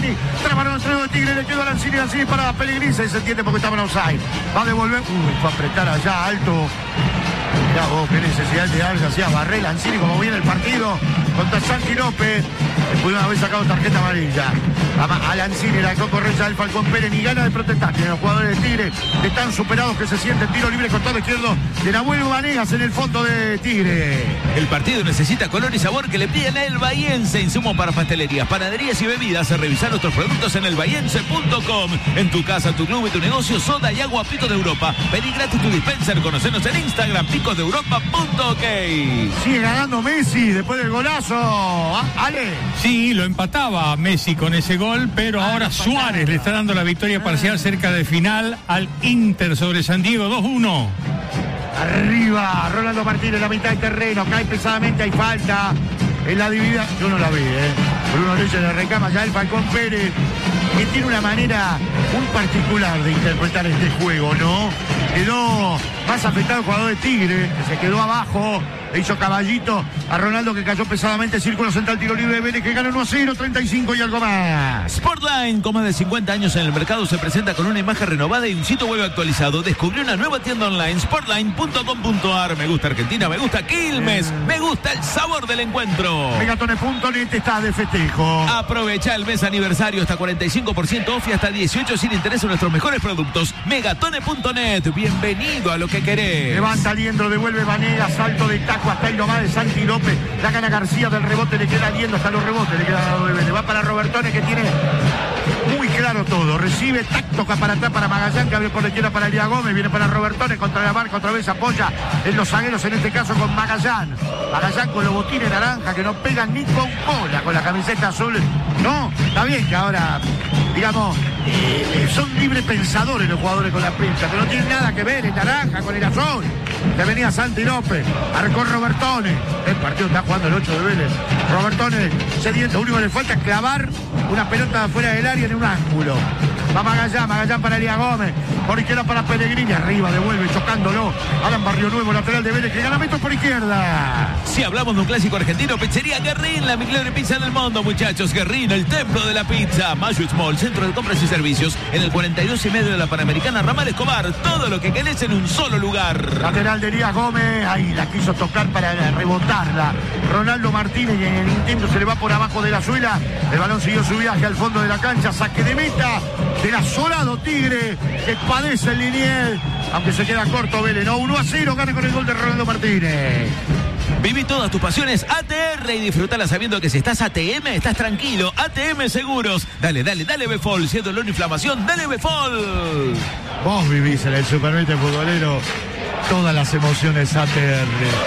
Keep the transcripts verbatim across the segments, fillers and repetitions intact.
Lanzini. Trabaron entre dos de Tigre, le quedó a Lanzini, Lanzini para Pellegrini, se entiende porque estaba en offside. Va a devolver, uy, fue a apretar allá alto. Mirá vos, qué necesidad de darse así a Barré, Lanzini, como viene el partido contra Santi López. Después de una vez sacado tarjeta amarilla. A, a Lanzini la dejó correr ya el Falcón Pérez, ni gana de protestar. Tienen los jugadores de Tigre, están superados que se sienten. Tiro libre costado izquierdo de Nahuel Vanegas en el fondo de Tigre. El partido necesita color y sabor que le piden a El Bahiense. Insumos para pastelerías, panaderías y bebidas. A revisar nuestros productos en el bahiense punto com. En tu casa, tu club y tu negocio, soda y agua Picos de Europa. Pedí gratis tu dispenser. Conocenos en Instagram, picos de europa punto ok. Sigue ganando Messi después del golazo. ¿Ah, Ale? Sí, lo empataba Messi con ese gol, pero ah, ahora Suárez le está dando la victoria parcial cerca de final al Inter sobre San Diego, dos uno. Arriba, Rolando Martínez, la mitad del terreno, cae pesadamente, hay falta en la dividida. Yo no la vi, ¿eh? Bruno Reyes le recama ya el Falcón Pérez, que tiene una manera muy particular de interpretar este juego, ¿no? Quedó más afectado el jugador de Tigre, que se quedó abajo, le hizo caballito a Ronaldo, que cayó pesadamente. Círculo central, tiro libre de Vélez, que gana uno a cero, treinta y cinco y algo más. Sportline, con más de cincuenta años en el mercado, se presenta con una imagen renovada y un sitio web actualizado. Descubrió una nueva tienda online, sportline punto com punto ar. Me gusta Argentina, me gusta Quilmes, eh. me gusta el sabor del encuentro. Megatones punto net está de festejo. Aprovecha el mes aniversario, hasta cuarenta y cinco por ciento off y hasta dieciocho sin interés en nuestros mejores productos. Megatones punto net, bienvenido a lo que querés. Levanta Liendro, devuelve Vanegas, salto de taco hasta ahí nomás de Santi López. La gana García del rebote, le queda Liendro, hasta los rebotes le queda a le va para Robertone, que tiene muy claro todo. Recibe, tac, toca para atrás para Magallán, que abre por la izquierda para Elías Gómez, viene para Robertone, contra la marca, otra vez apoya en los zagueros, en este caso con Magallán. Magallán con los botines naranja, que no pegan ni con cola con la camiseta azul. No, está bien que ahora, digamos, eh, son libre pensadores los jugadores con la pincha, que no tienen nada que ver el naranja con el azul. Que venía Santi López, arcó Robertone. El partido está jugando el ocho de Vélez. Robertone sediento, lo único que le falta es clavar una pelota fuera del área en un ángulo. Va Magallán, Magallán para Elías Gómez, por izquierda para Pellegrini, arriba, devuelve, chocándolo. Alan Barrio Nuevo, lateral de Vélez, que gana metros por izquierda. Si hablamos de un clásico argentino, Pizzería Guerrín, la mejor pizza del mundo, muchachos. Guerrín, el templo de la pizza. Mayo Small, centro de compras y servicios, en el cuarenta y dos y medio de la Panamericana, Ramal Escobar. Todo lo que querés en un solo lugar. Lateral de Elías Gómez, ahí la quiso tocar para rebotarla. Ronaldo Martínez, y en el intento se le va por abajo de la suela. El balón siguió su viaje al fondo de la cancha, saque de meta del azorado Tigre, que padece el Liniers, aunque se queda corto Vélez, no, uno a cero, gana con el gol de Ronaldo Martínez. Viví todas tus pasiones A T R y disfrutala sabiendo que si estás A T M, estás tranquilo. A T M Seguros. Dale, dale, dale Befol. Si es dolor o inflamación, dale Befol. Vos vivís en el Supermente Futbolero todas las emociones A T R.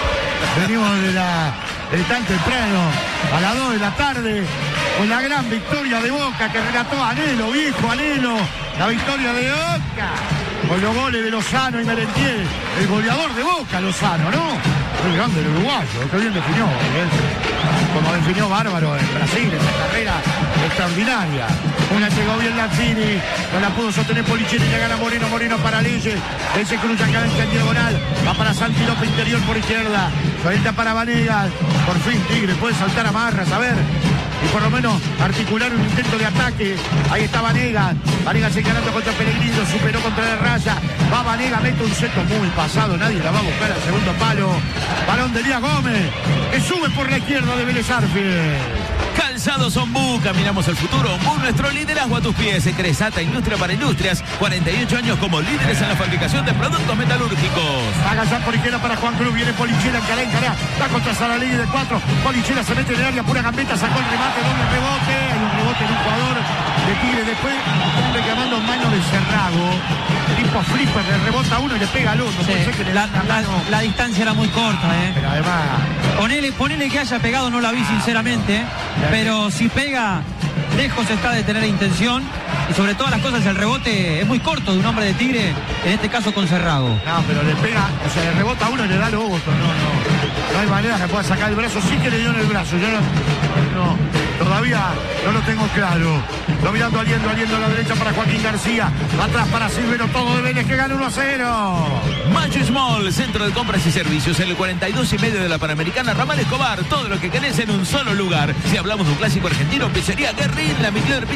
Venimos de la, de tan temprano, a las dos de la tarde, con la gran victoria de Boca que relató Anhelo, viejo Anhelo. La victoria de Boca, con los goles de Lozano y Merentiel, el goleador de Boca, Lozano, ¿no? Muy grande el uruguayo, que bien definió, ¿eh? Como definió bárbaro en Brasil, esa carrera extraordinaria. Una llegó bien Lanzini, no la pudo sostener Polichini, le gana Moreno, Moreno para Leyes, él se cruza cancha en diagonal, va para Santi López, interior por izquierda, suelta para Vanegas, por fin Tigre puede saltar a Marras, a ver, y por lo menos articular un intento de ataque. Ahí está Vanegas, Vanegas se ganando contra Pellegrini, lo superó contra la raya, va Vanegas, mete un centro muy pasado, nadie la va a buscar al segundo palo. Balón de Elías Gómez, que sube por la izquierda de Vélez Arfield. Calzados Ombú, caminamos el futuro. Ombú, nuestro liderazgo a tus pies. Cresata, industria para industrias. cuarenta y ocho años como líderes en la fabricación de productos metalúrgicos. Agazán por izquierda para Juan Cruz. Viene Polichela, encará, encará. Va contra Saralí de cuatro. Polichela se mete en el área, pura gambeta. Sacó el remate, doble rebote. Hay un rebote en un jugador de Tigre. Después están reclamando mano de Cerrago. Tipo flipper, le rebota uno y le pega al otro. Sí, que le la, la, la, la distancia era muy corta, ¿eh? Pero además... Ponele, ponele que haya pegado, no la vi sinceramente, ¿eh? Pero si pega, lejos está de tener intención. Y sobre todas las cosas, el rebote es muy corto de un hombre de Tigre, en este caso con Cerrago. No, pero le pega, o sea, le rebota a uno y le da los otros. No, no. No hay manera que pueda sacar el brazo. Sí que le dio en el brazo. Yo no, no todavía no lo tengo claro. Lo mirando aliendo, aliendo a la derecha para Joaquín García. Atrás para Silvero, todo de Vélez, que gana uno a cero. Macho Small, centro de compras y servicios en el cuarenta y dos y medio de la Panamericana, Ramal Escobar. Todo lo que querés en un solo lugar. Si hablamos de un clásico argentino, Pizzería Guerrín, la mejor